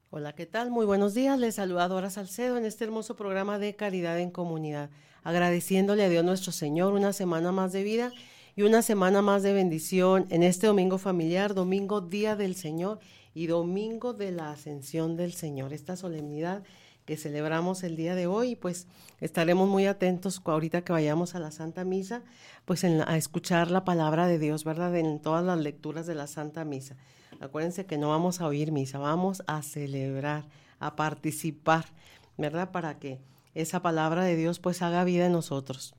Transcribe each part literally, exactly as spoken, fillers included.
Hola, ¿qué tal? Muy buenos días. Les saluda Dora Salcedo en este hermoso programa de Caridad en Comunidad, agradeciéndole a Dios nuestro Señor una semana más de vida y una semana más de bendición en este domingo familiar, domingo Día del Señor y domingo de la Ascensión del Señor, esta solemnidad que celebramos el día de hoy. Pues estaremos muy atentos ahorita que vayamos a la Santa Misa, pues en la- a escuchar la palabra de Dios, ¿verdad? En todas las lecturas de la Santa Misa. Acuérdense que no vamos a oír misa, vamos a celebrar, a participar, ¿verdad? Para que esa palabra de Dios pues haga vida en nosotros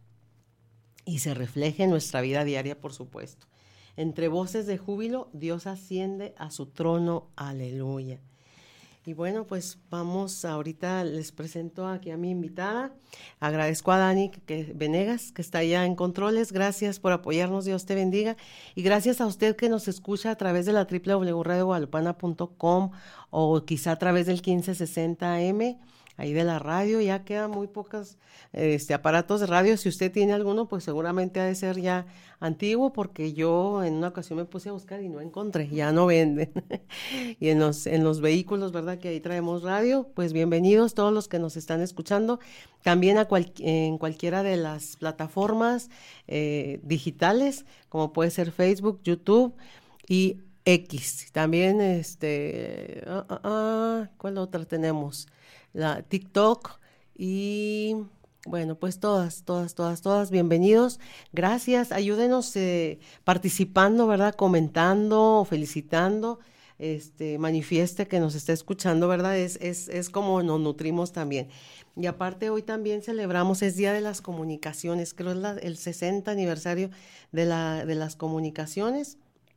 y se refleje en nuestra vida diaria, por supuesto. Entre voces de júbilo, Dios asciende a su trono, aleluya. Y bueno, pues vamos, ahorita les presento aquí a mi invitada. Agradezco a Dani que, que Venegas, que está allá en controles. Gracias por apoyarnos, Dios te bendiga. Y gracias a usted que nos escucha a través de la doble u doble u doble u punto radio guadalupana punto com o quizá a través del quince sesenta A M, ahí de la radio. Ya quedan muy pocos este, aparatos de radio. Si usted tiene alguno, pues seguramente ha de ser ya antiguo, porque yo en una ocasión me puse a buscar y no encontré, ya no venden. Y en los, en los vehículos, ¿verdad? Que ahí traemos radio, pues bienvenidos todos los que nos están escuchando, también a cual, en cualquiera de las plataformas eh, digitales, como puede ser Facebook, YouTube y X. También, este, ah, ah, ah, ¿cuál otra tenemos? La TikTok y... Bueno, pues todas, todas, todas, todas, bienvenidos. Gracias, ayúdenos eh, participando, ¿verdad? Comentando, felicitando, este, manifieste que nos está escuchando, ¿verdad? Es, es, es como nos nutrimos también. Y aparte hoy también celebramos, es Día de las Comunicaciones, creo es la, el sesenta aniversario de, la, de las comunicaciones.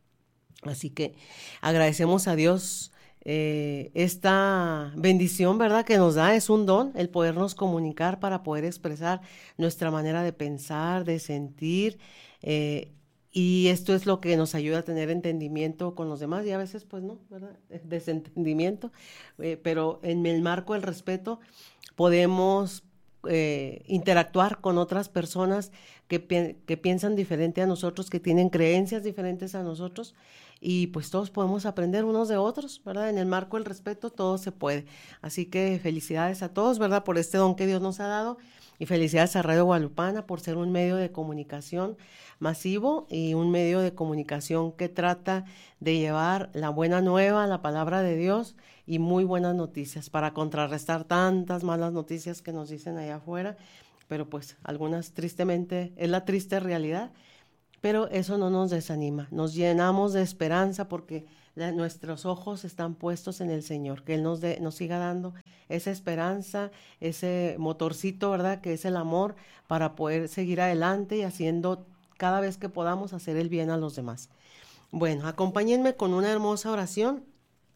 Así que agradecemos a Dios eh, esta bendición, ¿verdad? Que nos da, es un don el podernos comunicar para poder expresar nuestra manera de pensar, de sentir, eh, y esto es lo que nos ayuda a tener entendimiento con los demás y a veces pues no, ¿verdad? Desentendimiento, eh, pero en el marco del respeto podemos eh, interactuar con otras personas que, pi- que piensan diferente a nosotros, que tienen creencias diferentes a nosotros y pues todos podemos aprender unos de otros, ¿verdad? En el marco del respeto todo se puede. Así que felicidades a todos, ¿verdad? Por este don que Dios nos ha dado y felicidades a Radio Guadalupana por ser un medio de comunicación masivo y un medio de comunicación que trata de llevar la buena nueva, la palabra de Dios y muy buenas noticias para contrarrestar tantas malas noticias que nos dicen allá afuera, pero pues algunas tristemente es la triste realidad, pero eso no nos desanima, nos llenamos de esperanza porque la, nuestros ojos están puestos en el Señor, que Él nos, de, nos siga dando esa esperanza, ese motorcito, ¿verdad? Que es el amor para poder seguir adelante y haciendo cada vez que podamos hacer el bien a los demás. Bueno, acompáñenme con una hermosa oración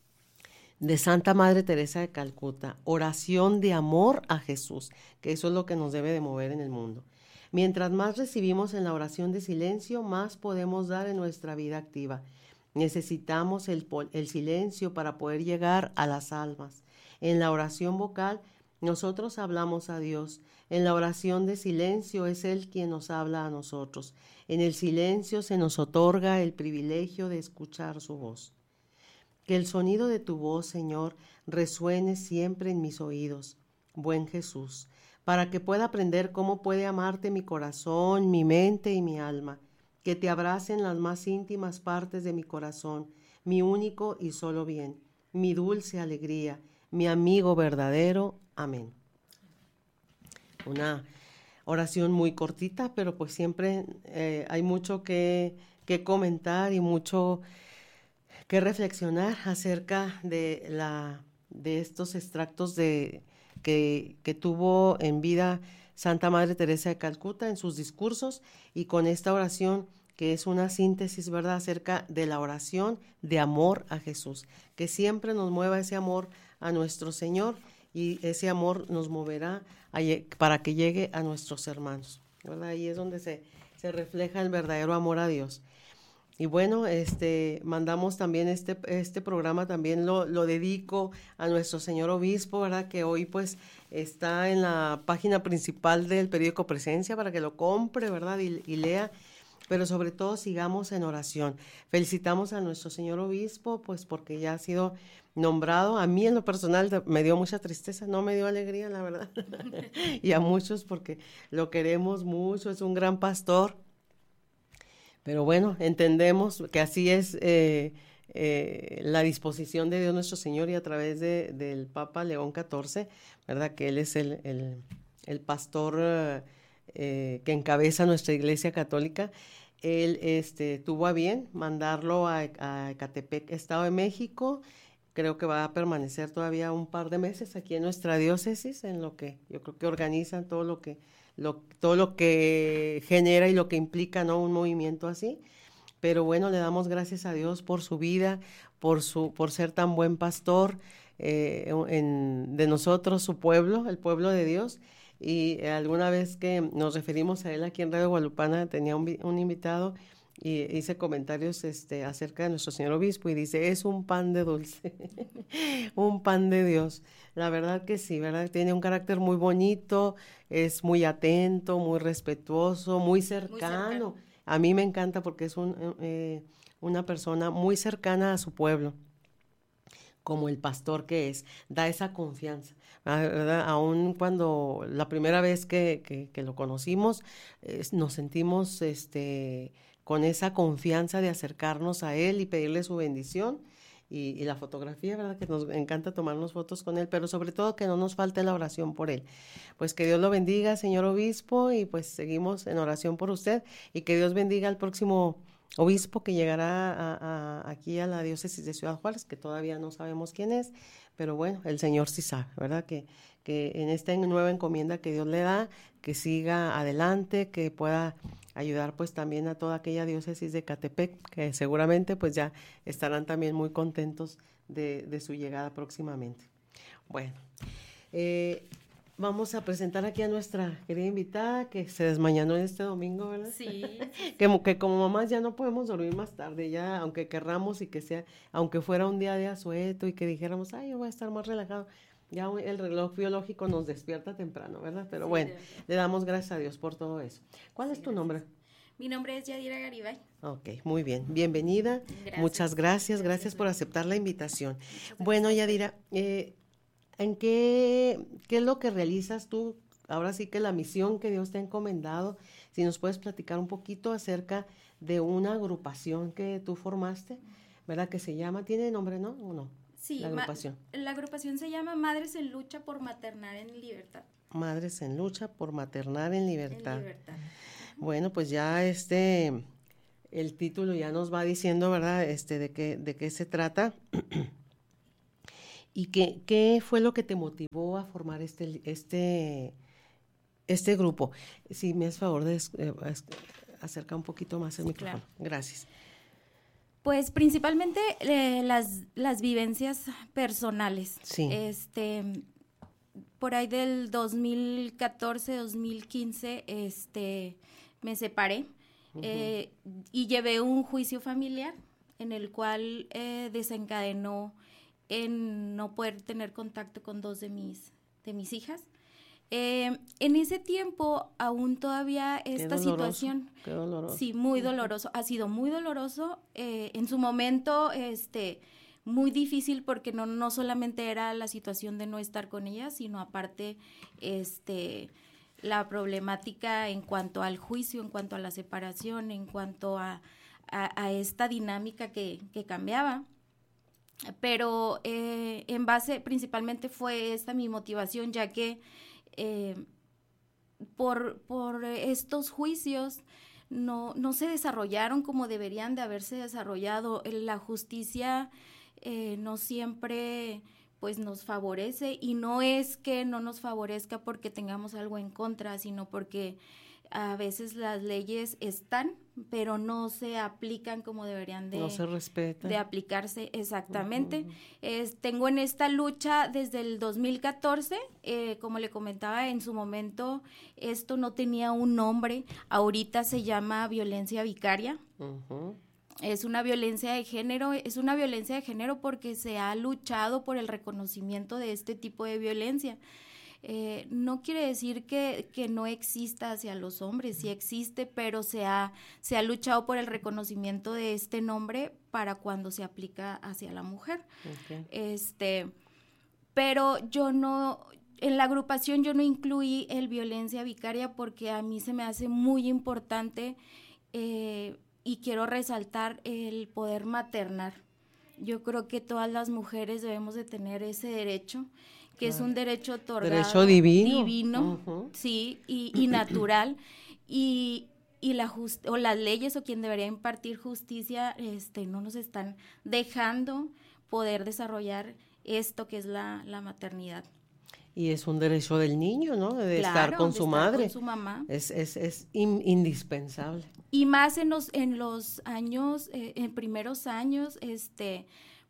de Santa Madre Teresa de Calcuta, oración de amor a Jesús, que eso es lo que nos debe de mover en el mundo. Mientras más recibimos en la oración de silencio, más podemos dar en nuestra vida activa. Necesitamos el, el silencio para poder llegar a las almas. En la oración vocal, nosotros hablamos a Dios. En la oración de silencio es Él quien nos habla a nosotros. En el silencio se nos otorga el privilegio de escuchar su voz. Que el sonido de tu voz, Señor, resuene siempre en mis oídos, buen Jesús, para que pueda aprender cómo puede amarte mi corazón, mi mente y mi alma, que te abracen las más íntimas partes de mi corazón, mi único y solo bien, mi dulce alegría, mi amigo verdadero. Amén. Una oración muy cortita, pero pues siempre eh, hay mucho que, que comentar y mucho que reflexionar acerca de, la, de estos extractos de, que, que tuvo en vida Santa Madre Teresa de Calcuta en sus discursos y con esta oración que es una síntesis, ¿verdad?, acerca de la oración de amor a Jesús, que siempre nos mueva ese amor a nuestro Señor y ese amor nos moverá a, para que llegue a nuestros hermanos, ¿verdad? Ahí es donde se, se refleja el verdadero amor a Dios. Y bueno, este, mandamos también este, este programa, también lo, lo dedico a nuestro señor obispo, ¿verdad? Que hoy pues está en la página principal del periódico Presencia para que lo compre, ¿verdad? Y, y lea pero sobre todo sigamos en oración. Felicitamos a nuestro señor obispo, pues porque ya ha sido nombrado. A mí en lo personal me dio mucha tristeza, no me dio alegría, la verdad. Y a muchos porque lo queremos mucho, es un gran pastor. Pero bueno, entendemos que así es eh, eh, la disposición de Dios nuestro Señor y a través de, del Papa León catorce, ¿verdad? Que Él es el, el, el pastor eh, que encabeza nuestra Iglesia Católica. Él este, tuvo a bien mandarlo a, a Ecatepec, Estado de México. Creo que va a permanecer todavía un par de meses aquí en nuestra diócesis, en lo que yo creo que organizan todo lo que, lo, todo lo que genera y lo que implica, ¿no?, un movimiento así. Pero bueno, le damos gracias a Dios por su vida, por, su, por ser tan buen pastor eh, en, de nosotros, su pueblo, el pueblo de Dios. Y alguna vez que nos referimos a él aquí en Radio Guadalupana, tenía un, un invitado y hice comentarios este, acerca de nuestro señor obispo y dice, es un pan de dulce, un pan de Dios. La verdad que sí, ¿verdad? Tiene un carácter muy bonito, es muy atento, muy respetuoso, muy cercano. Muy cercano. A mí me encanta porque es un, eh, una persona muy cercana a su pueblo, como el pastor que es, da esa confianza, ¿verdad? Aún cuando la primera vez que, que, que lo conocimos, eh, nos sentimos este, con esa confianza de acercarnos a él y pedirle su bendición, y, y la fotografía, ¿verdad? Que nos encanta tomarnos fotos con él, pero sobre todo que no nos falte la oración por él. Pues que Dios lo bendiga, señor obispo, y pues seguimos en oración por usted, y que Dios bendiga al próximo obispo que llegará a, a, aquí a la diócesis de Ciudad Juárez, que todavía no sabemos quién es, pero bueno, el Señor sí sabe, ¿verdad? Que, que en esta nueva encomienda que Dios le da, que siga adelante, que pueda ayudar pues también a toda aquella diócesis de Ecatepec, que seguramente pues ya estarán también muy contentos de, de su llegada próximamente. Bueno, eh, vamos a presentar aquí a nuestra querida invitada que se desmañanó en este domingo, ¿verdad? Sí. que, que como mamás ya no podemos dormir más tarde, ya aunque querramos y que sea, aunque fuera un día de asueto y que dijéramos, ay, yo voy a estar más relajado, ya el reloj biológico nos despierta temprano, ¿verdad? Pero sí, bueno, le damos gracias a Dios por todo eso. ¿Cuál sí, es tu gracias. nombre? Mi nombre es Yadira Garibay. Ok, muy bien. Bienvenida. Gracias. Muchas gracias. Gracias, gracias por aceptar la invitación. Bueno, Yadira, eh, ¿en qué, qué es lo que realizas tú? Ahora sí que la misión que Dios te ha encomendado, si nos puedes platicar un poquito acerca de una agrupación que tú formaste, ¿verdad? Que se llama, ¿tiene nombre, no? ¿O no? Sí, la agrupación. Ma- la agrupación se llama Madres en Lucha por Maternar en Libertad. Madres en Lucha por Maternar en Libertad. En libertad. Bueno, pues ya este, el título ya nos va diciendo, ¿verdad? Este, de qué, de qué se trata. ¿Y qué, qué fue lo que te motivó a formar este, este, este grupo? Si me haces favor de eh, acercar un poquito más el sí, micrófono. Claro. Gracias. Pues principalmente eh, las, las vivencias personales. Sí. Este, por ahí del dos mil catorce, dos mil quince, este, me separé uh-huh. eh, y llevé un juicio familiar en el cual eh, desencadenó en no poder tener contacto con dos de mis, de mis hijas. Eh, en ese tiempo, aún todavía esta qué doloroso, situación... Qué doloroso. Sí, muy doloroso. Ha sido muy doloroso. Eh, en su momento, este, muy difícil porque no, no solamente era la situación de no estar con ellas, sino aparte, este, la problemática en cuanto al juicio, en cuanto a la separación, en cuanto a, a, a esta dinámica que, que cambiaba. Pero eh, en base, principalmente fue esta mi motivación, ya que eh, por, por estos juicios no, no se desarrollaron como deberían de haberse desarrollado. La justicia eh, no siempre pues nos favorece, y no es que no nos favorezca porque tengamos algo en contra, sino porque a veces las leyes están, pero no se aplican como deberían de, no se respetan. de aplicarse exactamente. Uh-huh. Es, tengo en esta lucha desde el dos mil catorce, eh, como le comentaba en su momento, esto no tenía un nombre, ahorita se llama violencia vicaria. Uh-huh. Es una violencia de género, es una violencia de género porque se ha luchado por el reconocimiento de este tipo de violencia. Eh, no quiere decir que, que no exista hacia los hombres, sí existe, pero se ha, se ha luchado por el reconocimiento de este nombre para cuando se aplica hacia la mujer. Okay. Este, pero yo no, en la agrupación yo no incluí el violencia vicaria porque a mí se me hace muy importante eh, y quiero resaltar el poder maternar. Yo creo que todas las mujeres debemos de tener ese derecho, que claro. es un derecho otorgado. Derecho divino. Divino, uh-huh. sí, y, y natural. Y, y la just, o las leyes o quien debería impartir justicia este, no nos están dejando poder desarrollar esto que es la, la maternidad. Y es un derecho del niño, ¿no? De claro, estar con de su estar madre. Con su mamá. Es, es, es in, indispensable. Y más en los, en los años, eh, en primeros años, este,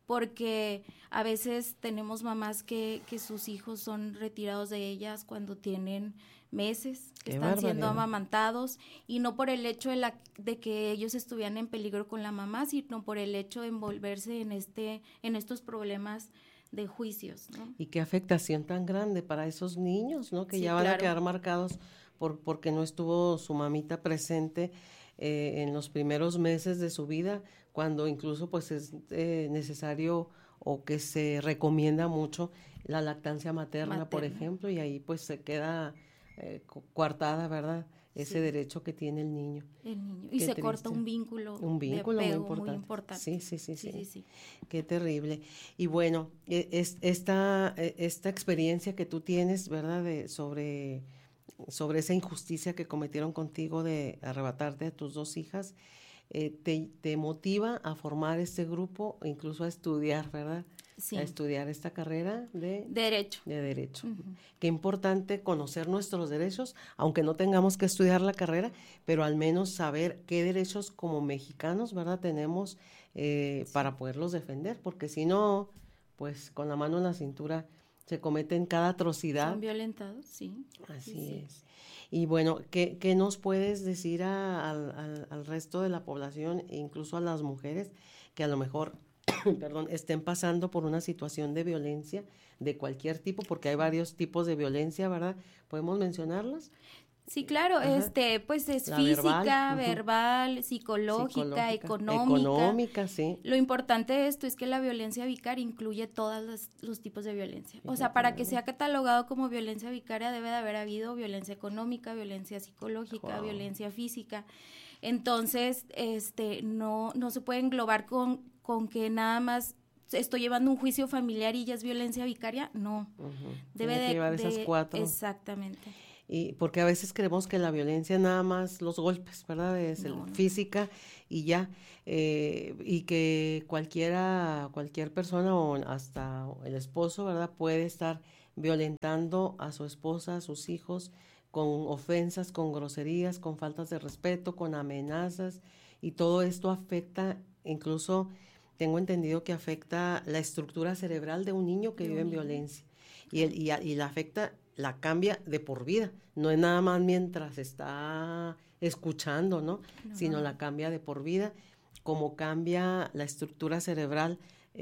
porque a veces tenemos mamás que, que sus hijos son retirados de ellas cuando tienen meses, que Qué están barbaridad. siendo amamantados, y no por el hecho de, la, de que ellos estuvieran en peligro con la mamá, sino por el hecho de envolverse en, este, en estos problemas de juicios, ¿no? Y qué afectación tan grande para esos niños, ¿no? Que sí, ya van claro. a quedar marcados por porque no estuvo su mamita presente eh, en los primeros meses de su vida, cuando incluso pues es eh, necesario o que se recomienda mucho la lactancia materna, materna, por ejemplo, y ahí pues se queda eh, coartada, ¿verdad? Ese sí. derecho que tiene el niño. El niño. Y Qué se triste. corta un vínculo, un vínculo de apego muy importante. muy importante. Sí, sí, sí, sí, sí, sí, sí. Qué terrible. Y bueno, es, esta, esta experiencia que tú tienes, ¿verdad? De, sobre, sobre esa injusticia que cometieron contigo de arrebatarte a tus dos hijas, eh, te, te motiva a formar este grupo, incluso a estudiar, ¿verdad? Sí. A estudiar esta carrera de Derecho. De derecho. Uh-huh. Qué importante conocer nuestros derechos, aunque no tengamos que estudiar la carrera, pero al menos saber qué derechos como mexicanos, ¿verdad? Tenemos eh, sí. para poderlos defender, porque si no, pues con la mano en la cintura se cometen cada atrocidad. Son violentados, sí. Así sí, sí. es. Y bueno, ¿qué, qué nos puedes decir a, al, al, al resto de la población, e incluso a las mujeres, que a lo mejor perdón, estén pasando por una situación de violencia de cualquier tipo, porque hay varios tipos de violencia, ¿verdad? ¿Podemos mencionarlas? Sí, claro, Ajá. este, pues es La física, verbal, uh-huh. verbal, psicológica, psicológica, económica. Económica, sí. Lo importante de esto es que la violencia vicaria incluye todos los, los tipos de violencia. O sea, para que sea catalogado como violencia vicaria debe de haber habido violencia económica, violencia psicológica, wow. violencia física. Entonces, este, no, no se puede englobar con, con que nada más estoy llevando un juicio familiar y ya es violencia vicaria, no. Uh-huh. Debe Tiene de que llevar de, esas cuatro. Exactamente. Y porque a veces creemos que la violencia nada más los golpes, ¿verdad? Es no, el, no. física y ya, eh, y que cualquiera, cualquier persona o hasta el esposo, ¿verdad? Puede estar violentando a su esposa, a sus hijos, con ofensas, con groserías, con faltas de respeto, con amenazas, y todo esto afecta, incluso tengo entendido que afecta la estructura cerebral de un niño que de vive en niño. violencia, y, el, y, y la afecta, la cambia de por vida, no es nada más mientras está escuchando, ¿no? no. Sino la cambia de por vida, como cambia la estructura cerebral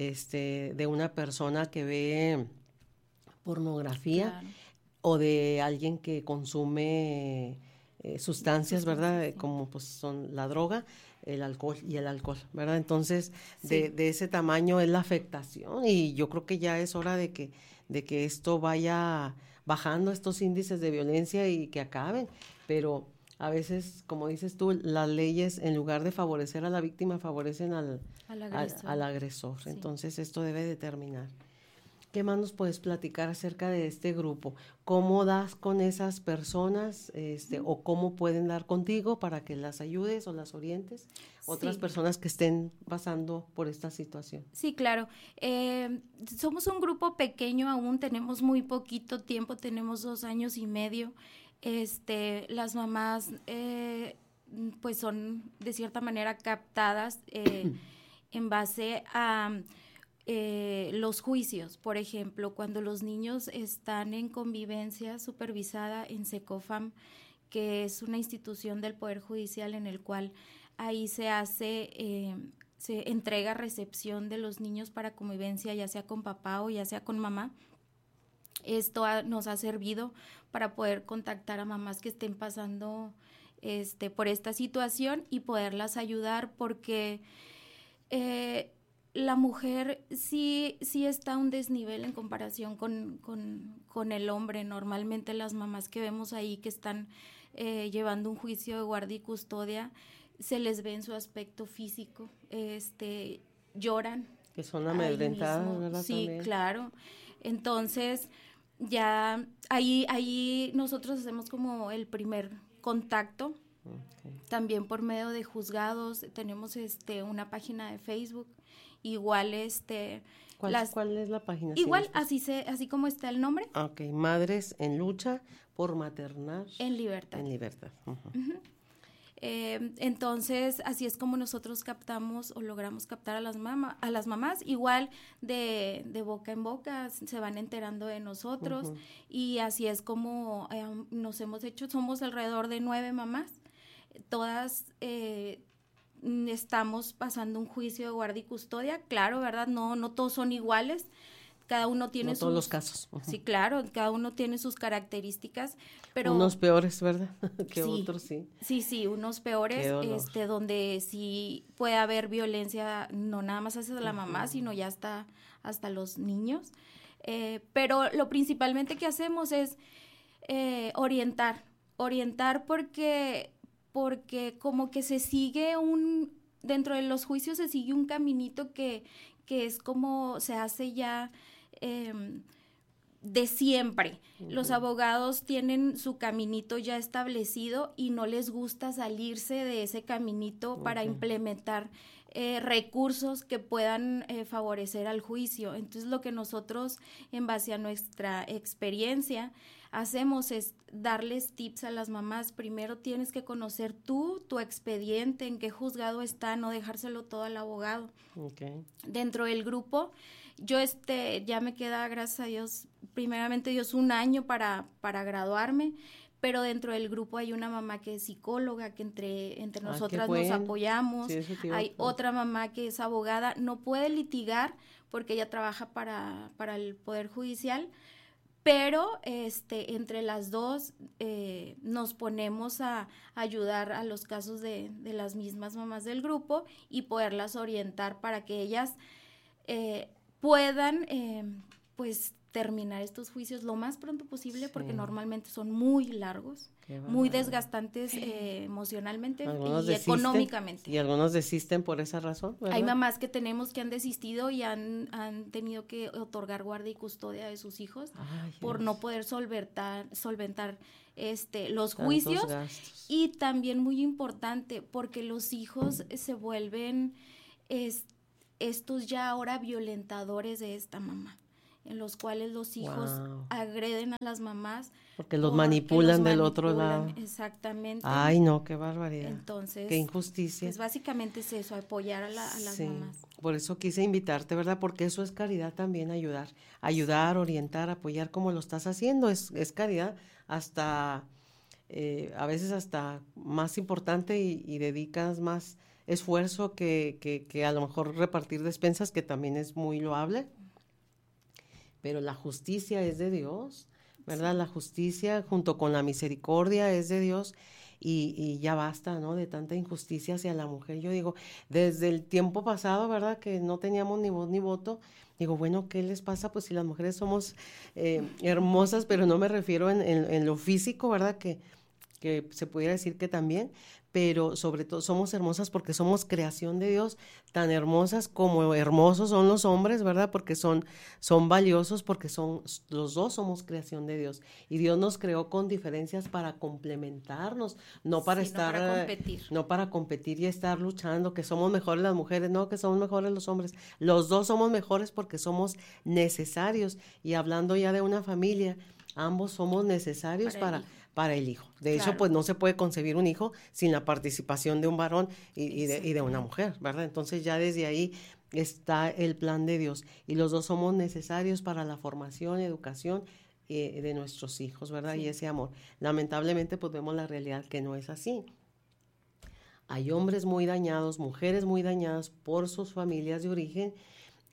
este, de una persona que ve pornografía, claro. o de alguien que consume eh, sustancias, ¿verdad? Sí. Como pues son la droga, el alcohol y el alcohol, ¿verdad? Entonces, sí. de, de ese tamaño es la afectación, y yo creo que ya es hora de que, de que esto vaya bajando, estos índices de violencia, y que acaben, pero a veces, como dices tú, las leyes en lugar de favorecer a la víctima favorecen al, al agresor, al, al agresor. Sí. Entonces esto debe de terminar. ¿Qué más nos puedes platicar acerca de este grupo? ¿Cómo das con esas personas este, o cómo pueden dar contigo para que las ayudes o las orientes? Otras sí. personas que estén pasando por esta situación. Sí, claro. Eh, somos un grupo pequeño aún, tenemos muy poquito tiempo, tenemos dos años y medio. Este, las mamás eh, pues son de cierta manera captadas eh, en base a... Eh, los juicios, por ejemplo, cuando los niños están en convivencia supervisada en SECOFAM, que es una institución del Poder Judicial en el cual ahí se hace, eh, se entrega recepción de los niños para convivencia, ya sea con papá o ya sea con mamá. Esto ha, nos ha servido para poder contactar a mamás que estén pasando este, por esta situación y poderlas ayudar, porque eh, la mujer sí, sí está a un desnivel en comparación con, con, con el hombre. Normalmente las mamás que vemos ahí que están eh, llevando un juicio de guardia y custodia, se les ve en su aspecto físico, este, lloran. Que son amedrentadas, ¿verdad? Sí, También. claro. Entonces, ya ahí, ahí nosotros hacemos como el primer contacto. Okay. También por medio de juzgados, tenemos este una página de Facebook, igual este ¿Cuál, las, ¿cuál es la página? Igual así se así como está el nombre. Ok, Madres en Lucha por Maternar en Libertad. En Libertad. Uh-huh. Uh-huh. Eh, entonces, así es como nosotros captamos o logramos captar a las, mama, a las mamás, igual de, de boca en boca, se van enterando de nosotros, uh-huh. y así es como eh, nos hemos hecho, somos alrededor de nueve mamás, todas eh, estamos pasando un juicio de guardia y custodia, claro, ¿verdad? No, no todos son iguales. Cada uno tiene no sus... todos los casos. Uh-huh. Sí, claro, cada uno tiene sus características, pero... Unos peores, ¿verdad? que sí, otros, sí. Sí, sí, unos peores, este, donde sí puede haber violencia, no nada más hacia la uh-huh. mamá, sino ya hasta, hasta los niños. Eh, pero lo principalmente que hacemos es eh, orientar, orientar porque, porque como que se sigue un... Dentro de los juicios se sigue un caminito que, que es como se hace ya... Eh, de siempre. Uh-huh. Los abogados tienen su caminito ya establecido y no les gusta salirse de ese caminito okay. para implementar eh, recursos que puedan eh, favorecer al juicio. Entonces, lo que nosotros, en base a nuestra experiencia, hacemos es darles tips a las mamás. Primero tienes que conocer tú, tu expediente, en qué juzgado está, no dejárselo todo al abogado. Okay. Dentro del grupo, yo este ya me queda, gracias a Dios, primeramente Dios, un año para, para graduarme, pero dentro del grupo hay una mamá que es psicóloga, que entre, entre ah, nosotras nos apoyamos, sí, hay otra mamá que es abogada, no puede litigar porque ella trabaja para, para el Poder Judicial, pero este, entre las dos eh, nos ponemos a ayudar a los casos de, de las mismas mamás del grupo y poderlas orientar para que ellas eh, puedan eh, pues terminar estos juicios lo más pronto posible, porque sí. normalmente son muy largos, muy desgastantes eh, emocionalmente algunos y desisten, económicamente. Y algunos desisten por esa razón, ¿verdad? Hay mamás que tenemos que han desistido y han, han tenido que otorgar guardia y custodia de sus hijos Ay, por Dios. no poder solventar, solventar este, los Tantos juicios. Gastos. Y también muy importante, porque los hijos se vuelven es, estos ya ahora violentadores de esta mamá, en los cuales los hijos wow. agreden a las mamás. Porque los manipulan los del manipulan, otro lado. Exactamente. Ay, no, qué barbaridad. Entonces, qué injusticia. Pues básicamente es eso, apoyar a, la, a las sí. mamás. Por eso quise invitarte, ¿verdad? Porque eso es caridad también, ayudar. Ayudar, orientar, apoyar como lo estás haciendo. Es, es caridad hasta, eh, a veces hasta más importante y, y dedicas más esfuerzo que, que, que a lo mejor repartir despensas, que también es muy loable. Pero la justicia es de Dios, ¿verdad? Sí. La justicia junto con la misericordia es de Dios y, y ya basta, ¿no? De tanta injusticia hacia la mujer. Yo digo, desde el tiempo pasado, ¿verdad? Que no teníamos ni voz ni voto. Digo, bueno, ¿qué les pasa? Pues si las mujeres somos eh, hermosas, pero no me refiero en, en, en lo físico, ¿verdad? Que, que se pudiera decir que también, pero sobre todo somos hermosas porque somos creación de Dios, tan hermosas como hermosos son los hombres, ¿verdad? Porque son, son valiosos, porque son, los dos somos creación de Dios, y Dios nos creó con diferencias para complementarnos, no para sí, estar, no para competir. No para competir y estar luchando, que somos mejores las mujeres, no, que somos mejores los hombres, los dos somos mejores porque somos necesarios, y hablando ya de una familia, ambos somos necesarios para, para, para el hijo. De claro. hecho, pues no se puede concebir un hijo sin la participación de un varón y, y, de, y de una mujer, ¿verdad? Entonces ya desde ahí está el plan de Dios, y los dos somos necesarios para la formación, educación eh, de nuestros hijos, ¿verdad? Sí. Y ese amor. Lamentablemente, pues vemos la realidad que no es así. Hay hombres muy dañados, mujeres muy dañadas por sus familias de origen,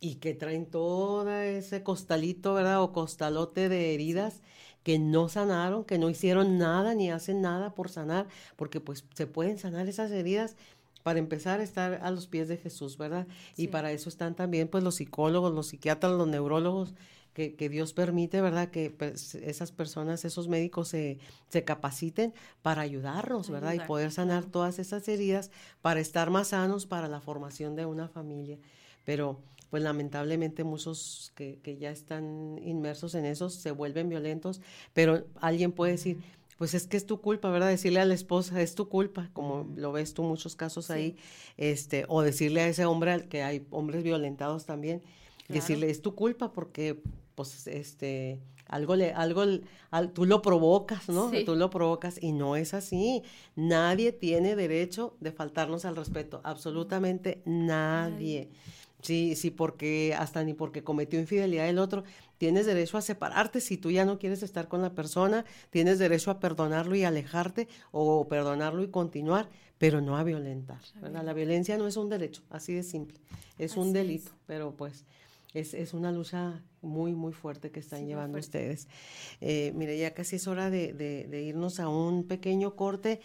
y que traen todo ese costalito, ¿verdad? O costalote de heridas que no sanaron, que no hicieron nada ni hacen nada por sanar, porque pues se pueden sanar esas heridas. Para empezar, estar a los pies de Jesús, ¿verdad? Sí. Y para eso están también pues los psicólogos, los psiquiatras, los neurólogos, que, que Dios permite, ¿verdad? Que pues, esas personas, esos médicos se, se capaciten para ayudarnos, ¿verdad? Ayudar, y poder sanar claro. todas esas heridas para estar más sanos para la formación de una familia. Pero pues lamentablemente muchos que, que ya están inmersos en eso se vuelven violentos, pero alguien puede decir, pues es que es tu culpa, ¿verdad? Decirle a la esposa, es tu culpa, como lo ves tú muchos casos sí. ahí, este, o decirle a ese hombre, que hay hombres violentados también, claro. decirle, es tu culpa porque, pues, este, algo le, algo, al, tú lo provocas, ¿no? Sí. Tú lo provocas y no es así. Nadie tiene derecho de faltarnos al respeto, absolutamente nadie. Ay. Sí, sí, porque hasta ni porque cometió infidelidad el otro, tienes derecho a separarte si tú ya no quieres estar con la persona, tienes derecho a perdonarlo y alejarte o perdonarlo y continuar, pero no a violentar, ¿verdad? La violencia no es un derecho, así de simple, es así un delito, es. Pero pues es, es una lucha muy, muy fuerte que están sí, llevando ustedes. Eh, mire, ya casi es hora de, de, de irnos a un pequeño corte.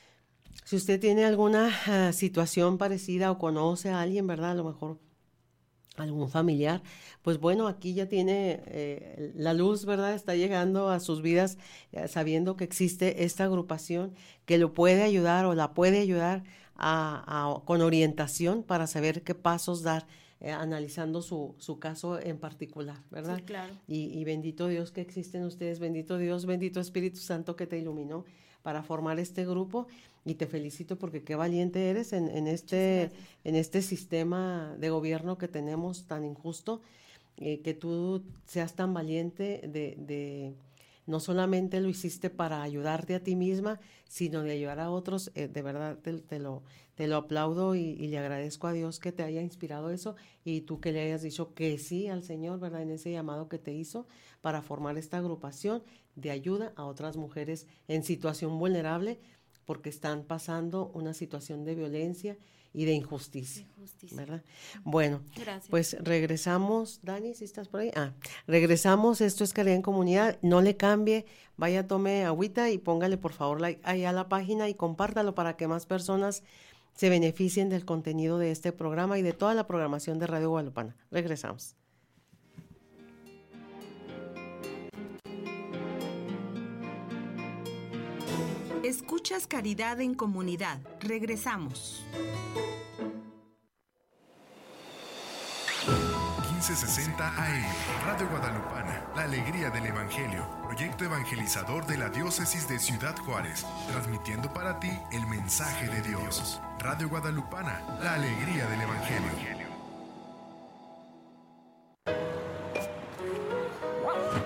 Si usted tiene alguna uh, situación parecida o conoce a alguien, ¿verdad? A lo mejor algún familiar, pues bueno, aquí ya tiene eh, la luz, ¿verdad? Está llegando a sus vidas eh, sabiendo que existe esta agrupación que lo puede ayudar o la puede ayudar a, a, con orientación para saber qué pasos dar, eh, analizando su, su caso en particular, ¿verdad? Sí, claro. Y, y bendito Dios que existen ustedes, bendito Dios, bendito Espíritu Santo que te iluminó para formar este grupo. Y te felicito porque qué valiente eres en, en, este, en este sistema de gobierno que tenemos tan injusto, eh, que tú seas tan valiente de, de, no solamente lo hiciste para ayudarte a ti misma, sino de ayudar a otros. Eh, de verdad te, te, lo, te lo aplaudo y, y le agradezco a Dios que te haya inspirado eso y tú que le hayas dicho que sí al Señor, ¿verdad? En ese llamado que te hizo para formar esta agrupación de ayuda a otras mujeres en situación vulnerable, porque están pasando una situación de violencia y de injusticia, injusticia. ¿verdad? Bueno, gracias. Pues regresamos, Dani, ¿sí estás por ahí? Ah, regresamos, esto es Caridad en Comunidad, no le cambie, vaya, tome agüita y póngale por favor like ahí a la página y compártalo para que más personas se beneficien del contenido de este programa y de toda la programación de Radio Guadalupana. Regresamos. Escuchas Caridad en Comunidad. Regresamos. quince sesenta A M, Radio Guadalupana, la alegría del Evangelio, proyecto evangelizador de la diócesis de Ciudad Juárez, transmitiendo para ti el mensaje de Dios. Radio Guadalupana, la alegría del Evangelio.